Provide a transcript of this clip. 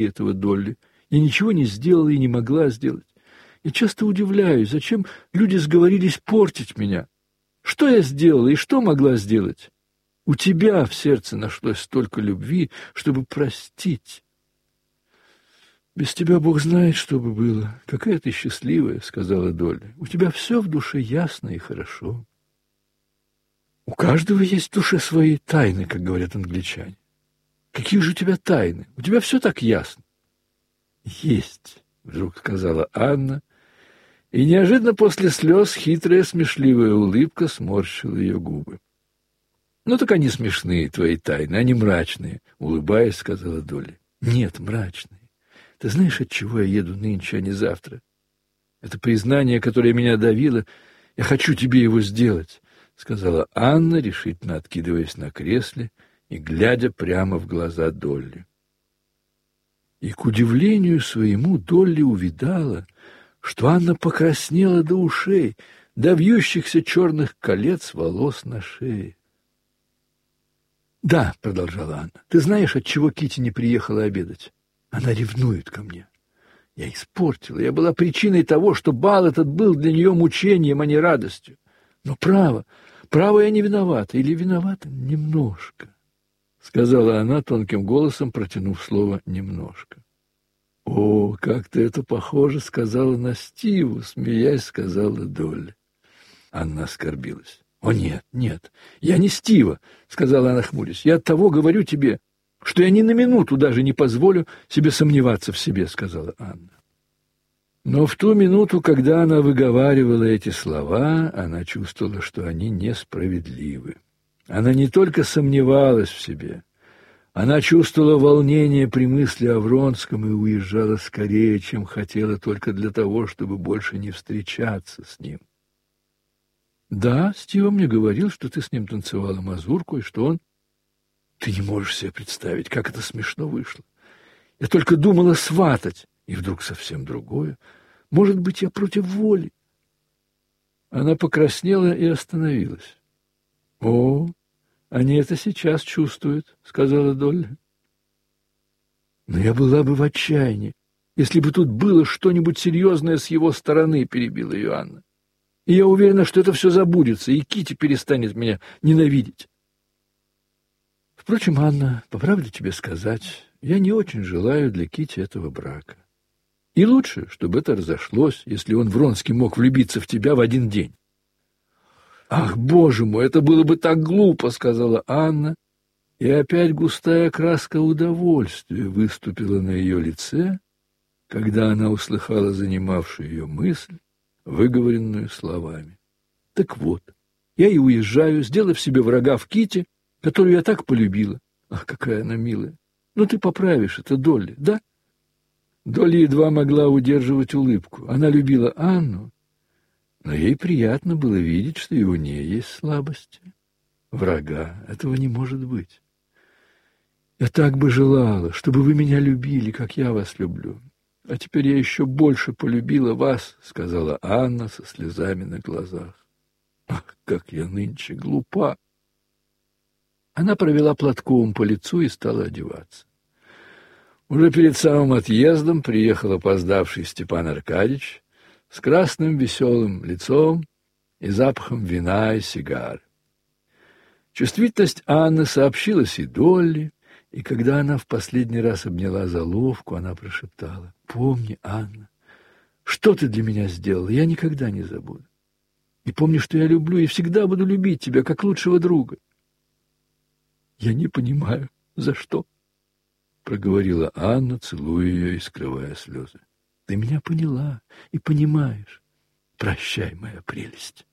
этого Долли. Я ничего не сделала и не могла сделать. Я часто удивляюсь, зачем люди сговорились портить меня. Что я сделала и что могла сделать? У тебя в сердце нашлось столько любви, чтобы простить. Без тебя Бог знает, что бы было. Какая ты счастливая, — сказала Долли. У тебя все в душе ясно и хорошо. У каждого есть в душе свои тайны, как говорят англичане. Какие же у тебя тайны? У тебя все так ясно. Есть, — вдруг сказала Анна, и неожиданно после слез хитрая смешливая улыбка сморщила ее губы. Ну так они смешные, твои тайны, они мрачные, — улыбаясь, сказала Долли. Нет, мрачные. Ты знаешь, от чего я еду нынче, а не завтра? Это признание, которое меня давило. Я хочу тебе его сделать, — сказала Анна, решительно откидываясь на кресле и глядя прямо в глаза Долли. И, к удивлению своему, Долли увидала, что Анна покраснела до ушей, до вьющихся черных колец волос на шее. — Да, — продолжала Анна, — ты знаешь, от чего Китти не приехала обедать? Она ревнует ко мне. Я испортила, я была причиной того, что бал этот был для нее мучением, а не радостью. Но право я не виновата, или виновата немножко, — сказала она тонким голосом, протянув слово «немножко». — О, как ты это похоже сказала на Стиву, — смеясь, сказала Долли. Анна оскорбилась. — О, нет, нет, я не Стива, — сказала она, хмурясь. — Я оттого говорю тебе, что я ни на минуту даже не позволю себе сомневаться в себе, — сказала Анна. Но в ту минуту, когда она выговаривала эти слова, она чувствовала, что они несправедливы. Она не только сомневалась в себе, она чувствовала волнение при мысли о Вронском и уезжала скорее, чем хотела, только для того, чтобы больше не встречаться с ним. Да, Стива мне говорил, что ты с ним танцевала мазурку, и что он... Ты не можешь себе представить, как это смешно вышло. Я только думала сватать, и вдруг совсем другое. Может быть, я против воли. Она покраснела и остановилась. — О, они это сейчас чувствуют, — сказала Долли. — Но я была бы в отчаянии, если бы тут было что-нибудь серьезное с его стороны, — перебила ее Анна. И я уверена, что это все забудется, и Китти перестанет меня ненавидеть. Впрочем, Анна, по правде тебе сказать, я не очень желаю для Китти этого брака. И лучше, чтобы это разошлось, если он, Вронский, мог влюбиться в тебя в один день. «Ах, боже мой, это было бы так глупо!» — сказала Анна, и опять густая краска удовольствия выступила на ее лице, когда она услыхала занимавшую ее мысль, выговоренную словами. «Так вот, я и уезжаю, сделав себе врага в Китти, которую я так полюбила. Ах, какая она милая! Ну, ты поправишь это, Долли, да?» Долли едва могла удерживать улыбку. Она любила Анну, но ей приятно было видеть, что и у нее есть слабости. Врага этого не может быть. Я так бы желала, чтобы вы меня любили, как я вас люблю. А теперь я еще больше полюбила вас, — сказала Анна со слезами на глазах. Ах, как я нынче глупа! Она провела платком по лицу и стала одеваться. Уже перед самым отъездом приехал опоздавший Степан Аркадьич с красным веселым лицом и запахом вина и сигар. Чувствительность Анны сообщилась и Долли, и когда она в последний раз обняла заловку, она прошептала: «Помни, Анна, что ты для меня сделала, я никогда не забуду. И помни, что я люблю и всегда буду любить тебя, как лучшего друга». «Я не понимаю, за что?» — проговорила Анна, целуя ее и скрывая слезы. «Ты меня поняла и понимаешь. Прощай, моя прелесть».